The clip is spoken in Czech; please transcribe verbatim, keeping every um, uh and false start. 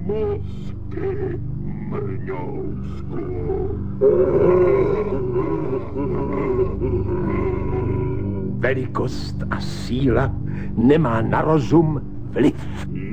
Mozky mňousku. Velikost a síla nemá na rozum vliv.